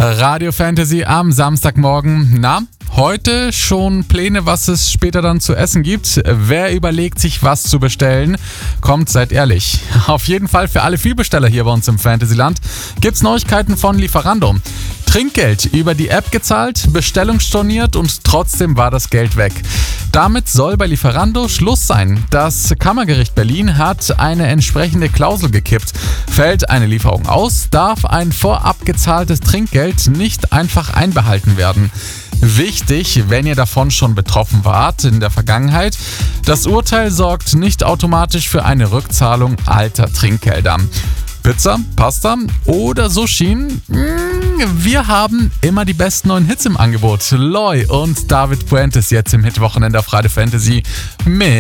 Radio Fantasy am Samstagmorgen. Na, heute schon Pläne, was es später dann zu essen gibt? Wer überlegt sich, was zu bestellen? Kommt, seid ehrlich. Auf jeden Fall für alle Vielbesteller hier bei uns im Fantasyland gibt's Neuigkeiten von Lieferando. Trinkgeld über die App gezahlt, Bestellung storniert und trotzdem war das Geld weg. Damit soll bei Lieferando Schluss sein. Das Kammergericht Berlin hat eine entsprechende Klausel gekippt. Fällt eine Lieferung aus, darf ein vorab gezahltes Trinkgeld nicht einfach einbehalten werden. Wichtig, wenn ihr davon schon betroffen wart in der Vergangenheit, das Urteil sorgt nicht automatisch für eine Rückzahlung alter Trinkgelder. Pizza, Pasta oder Sushi? Wir haben immer die besten neuen Hits im Angebot. Loy und David Puentes jetzt im Hitwochenende auf Radio Fantasy mit